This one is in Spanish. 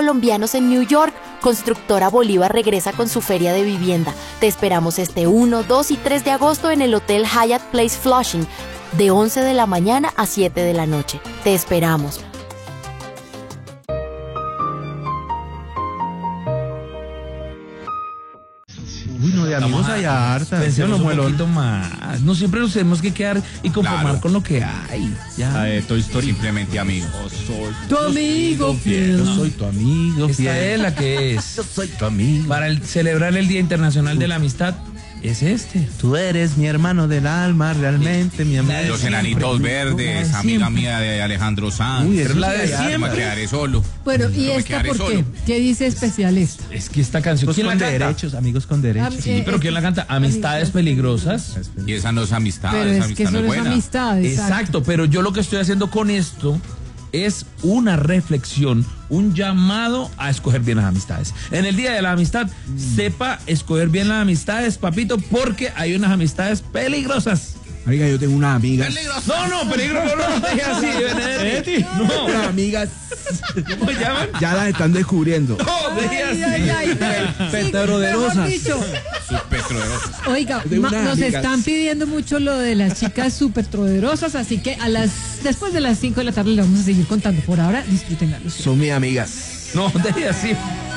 colombianos en New York. Constructora Bolívar regresa con su feria de vivienda. Te esperamos este 1, 2 y 3 de agosto en el Hotel Hyatt Place Flushing, de 11 de la mañana a 7 de la noche. Te esperamos. Uy, no, de amigos hay hartas. Pensemos un poquito más. No siempre nos tenemos que quedar y conformar con lo que hay. Ya. Toy Story. Simplemente amigo. Soy tu amigo fiel. Yo soy tu amigo fiel. Esta es la que es. Yo soy tu amigo. Para celebrar el Día Internacional de la Amistad, es este. Tú eres mi hermano del alma, realmente mi amigo. Los enanitos verdes, amiga mía de Alejandro Sanz. Uy, Pero la de No me siempre. quedaré solo. Bueno, ¿y No me esta quedaré por qué? solo. ¿Qué dice especial esta? Es que esta canción, Amigos ¿quién la con canta? derechos, amigos con derechos. Sí, pero ¿quién la canta? Amistades peligrosas. Y esa no es amistad, Pero esa es que amistad eso no es no es buena. amistad, Exacto, pero yo lo que estoy haciendo con esto es una reflexión, un llamado a escoger bien las amistades. En el Día de la Amistad, sepa escoger bien las amistades, papito, porque hay unas amistades peligrosas. Oiga, yo tengo una amiga. No, peligroso no lo deje así, Benedetti. No, Unas amigas. ¿cómo llaman? Ya las están descubriendo. No, deje Ay, así. ay, ay. Petroderosas. Mejor dicho. Sus petroleros. Oiga, De unas nos amigas. están pidiendo mucho lo de las chicas súper poderosas, así que después de las 5 de la tarde le vamos a seguir contando. Por ahora, disfrútenla. Son mis amigas. No, deje así.